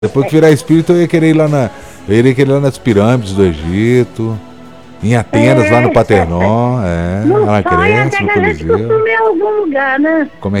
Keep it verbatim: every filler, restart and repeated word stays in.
Depois que virar espírito, eu ia querer ir lá na. Eu iria querer ir lá nas pirâmides do Egito. Em Atenas, É, lá no Paternon. É, no lá na sonho Grécia, até no que a gente Coliseu. costuma ir em algum lugar, né? Como é